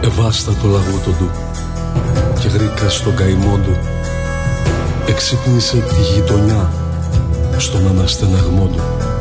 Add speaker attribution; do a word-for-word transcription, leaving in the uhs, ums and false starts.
Speaker 1: Εβάστατο λαγότο του και γρήκα στον καημό του εξύπνησε τη γειτονιά στον αναστεναγμό του.